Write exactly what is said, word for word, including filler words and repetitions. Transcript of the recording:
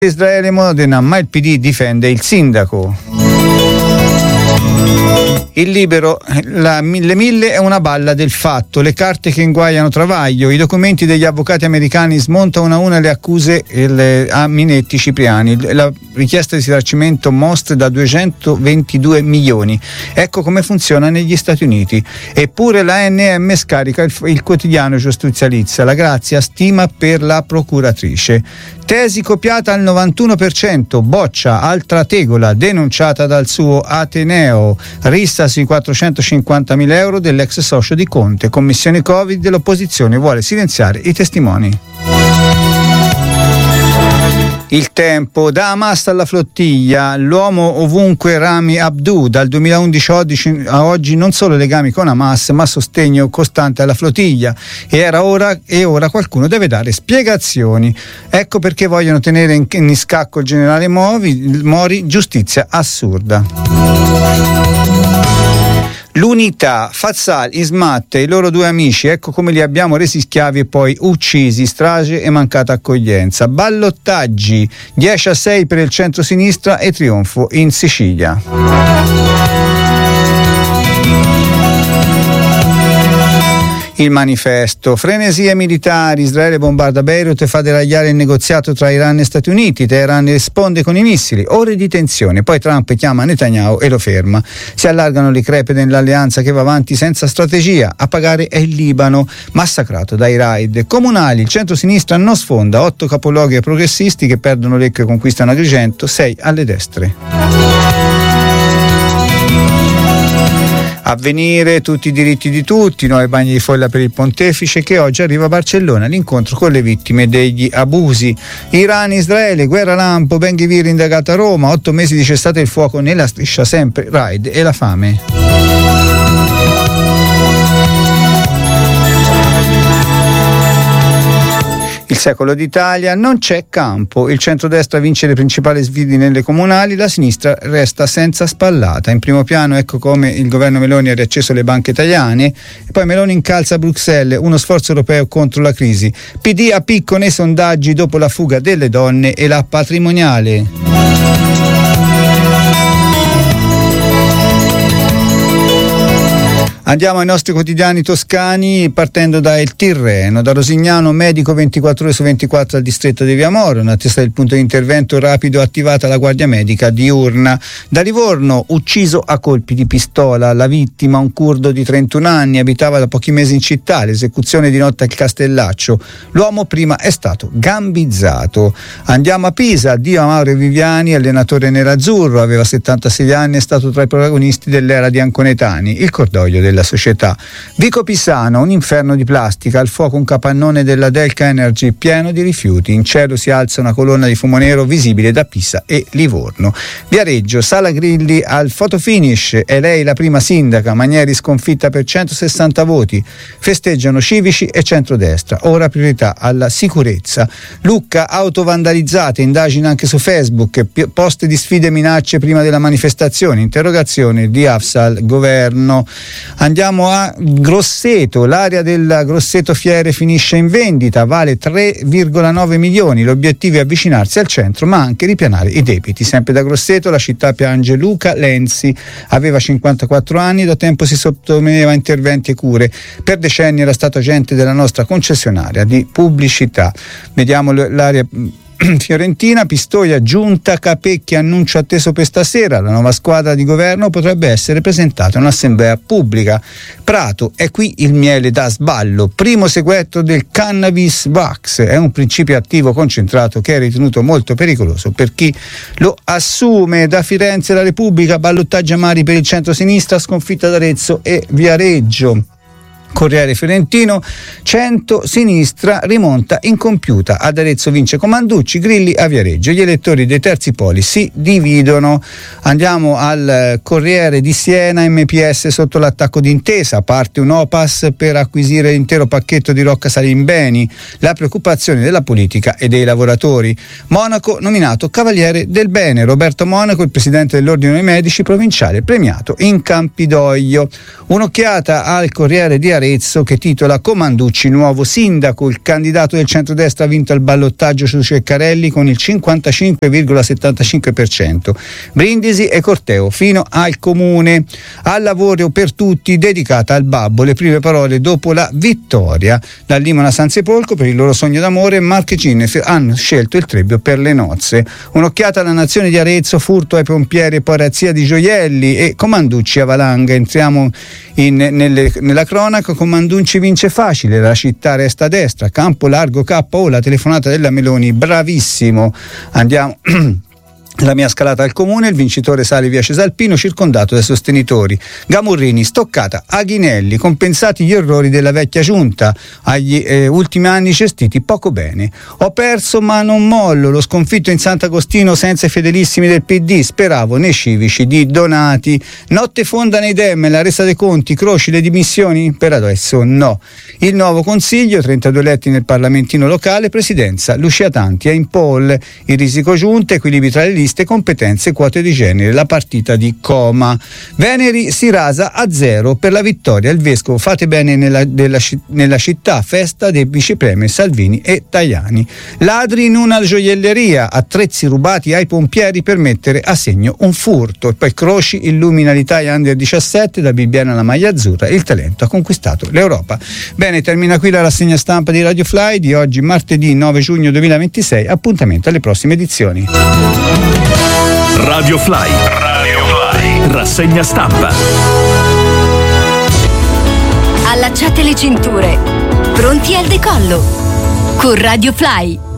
Israele Modena, ma il P D difende il sindaco. Il Libero, la Mille Mille è una balla del fatto, le carte che inguaiano Travaglio, i documenti degli avvocati americani smontano una a una le accuse le, a Minetti Cipriani, la richiesta di risarcimento Most da duecentoventidue milioni. Ecco come funziona negli Stati Uniti. Eppure la A N M scarica il, il quotidiano giustizializza, la Grazia stima per la procuratrice. Tesi copiata al novantuno per cento, boccia, altra tegola, denunciata dal suo Ateneo, rissa sui quattrocentocinquantamila euro dell'ex socio di Conte, commissione Covid dell'opposizione vuole silenziare i testimoni. Il Tempo, da Hamas alla flottiglia, l'uomo ovunque Rami Abdou, dal duemilaundici a oggi non solo legami con Hamas ma sostegno costante alla flottiglia e era ora e ora qualcuno deve dare spiegazioni. Ecco perché vogliono tenere in, in scacco il generale Mori, Mori, giustizia assurda. L'Unità, Fazzal, Ismat e i loro due amici, ecco come li abbiamo resi schiavi e poi uccisi, strage e mancata accoglienza. Ballottaggi, dieci a sei per il centro-sinistra e trionfo in Sicilia. Il Manifesto, frenesie militari, Israele bombarda Beirut e fa deragliare il negoziato tra Iran e Stati Uniti, Teheran risponde con i missili, ore di tensione, poi Trump chiama Netanyahu e lo ferma. Si allargano le crepe dell'alleanza che va avanti senza strategia, a pagare è il Libano, massacrato dai raid. Comunali, il centro-sinistra non sfonda, otto capoluoghi progressisti che perdono Lecco e conquistano Agrigento, sei alle destre. Avvenire, tutti i diritti di tutti, nuovi bagni di folla per il pontefice che oggi arriva a Barcellona, l'incontro con le vittime degli abusi. Iran, Israele, guerra lampo, Ben Gvir indagato a Roma, otto mesi di cessate il fuoco nella striscia, sempre raid e la fame. Il Secolo d'Italia, non c'è campo, il centrodestra vince le principali sfide nelle comunali, la sinistra resta senza spallata. In primo piano ecco come il governo Meloni ha riacceso le banche italiane e poi Meloni incalza a Bruxelles, uno sforzo europeo contro la crisi. P D a picco nei sondaggi dopo la fuga delle donne e la patrimoniale. Andiamo ai nostri quotidiani toscani partendo da Il Tirreno, da Rosignano, medico ventiquattro ore su ventiquattro al distretto di Viamore, una testa del punto di intervento rapido attivata la guardia medica diurna. Da Livorno, ucciso a colpi di pistola, la vittima un curdo di trentuno anni, abitava da pochi mesi in città, l'esecuzione di notte al Castellaccio, l'uomo prima è stato gambizzato. Andiamo a Pisa, addio a Mauro Viviani, allenatore nerazzurro, aveva settantasei anni, è stato tra i protagonisti dell'era di Anconetani, il cordoglio della società. Vico Pisano, un inferno di plastica, al fuoco un capannone della Delca Energy pieno di rifiuti, in cielo si alza una colonna di fumo nero visibile da Pisa e Livorno. Viareggio, Sala Grilli al fotofinish, è lei la prima sindaca, Manieri sconfitta per centosessanta voti, festeggiano civici e centrodestra, ora priorità alla sicurezza. Lucca, auto vandalizzate, indagine anche su Facebook, post di sfide e minacce prima della manifestazione, interrogazione di Afsal, governo. Andiamo a Grosseto, l'area del Grosseto Fiere finisce in vendita, vale tre virgola nove milioni, l'obiettivo è avvicinarsi al centro ma anche ripianare i debiti. Sempre da Grosseto la città piange Luca Lenzi, aveva cinquantaquattro anni, da tempo si sottoponeva a interventi e cure, per decenni era stato agente della nostra concessionaria di pubblicità. Vediamo l'area fiorentina, Pistoia, Giunta Capecchi, annuncio atteso per stasera, la nuova squadra di governo potrebbe essere presentata in un'assemblea pubblica. Prato, è qui il miele da sballo, primo sequestro del cannabis wax, è un principio attivo concentrato che è ritenuto molto pericoloso per chi lo assume. Da Firenze la Repubblica, ballottaggi amari per il centro-sinistra, sconfitta d'Arezzo e Viareggio. Corriere Fiorentino, cento sinistra rimonta incompiuta, ad Arezzo vince Comanducci, Grilli a Viareggio, gli elettori dei terzi poli si dividono. Andiamo al Corriere di Siena, M P S sotto l'attacco di Intesa, parte un Opas per acquisire l'intero pacchetto di Rocca Salimbeni, la preoccupazione della politica e dei lavoratori. Monaco nominato Cavaliere del Bene, Roberto Monaco, il presidente dell'Ordine dei Medici provinciale, premiato in Campidoglio. Un'occhiata al Corriere di Arezzo, che titola Comanducci nuovo sindaco. Il candidato del centrodestra ha vinto il ballottaggio su Ceccarelli con il cinquantacinque virgola settantacinque per cento. Brindisi e corteo fino al comune. Al lavoro per tutti, dedicata al babbo, le prime parole dopo la vittoria. Da Limona a San Sepolcro, per il loro sogno d'amore, Marche Cinef hanno scelto il Trebbio per le nozze. Un'occhiata alla nazione di Arezzo, furto ai pompieri e poi razzia di gioielli e Comanducci a valanga. Entriamo in, nelle, nella cronaca. Comanducci vince facile, la città resta a destra, campo largo K O, la telefonata della Meloni, bravissimo. Andiamo la mia scalata al comune, il vincitore sale via Cesalpino circondato dai sostenitori. Gamurrini, stoccata, Aghinelli, compensati gli errori della vecchia giunta, agli eh, ultimi anni gestiti poco bene. Ho perso ma non mollo, lo sconfitto in Sant'Agostino senza i fedelissimi del P D, speravo nei civici di Donati. Notte fonda nei Dem, la resa dei conti, Croci le dimissioni? Per adesso no. Il nuovo consiglio, trentadue eletti nel parlamentino locale, presidenza Lucia Tanti è in poll, il risico giunta, equilibri tra le liste, competenze, quote di genere, la partita di Coma. Veneri si rasa a zero per la vittoria. Il vescovo fate bene nella, della, nella città, festa dei vicepremi Salvini e Tajani. Ladri in una gioielleria, attrezzi rubati ai pompieri per mettere a segno un furto. E poi Croci illumina l'Italia under diciassette, da Bibbiena alla maglia azzurra, il talento ha conquistato l'Europa. Bene, termina qui la rassegna stampa di Radio Fly di oggi, martedì nove giugno duemilaventisei. Appuntamento alle prossime edizioni. Radio Fly, Radio Fly, rassegna stampa. Allacciate le cinture, pronti al decollo con Radio Fly.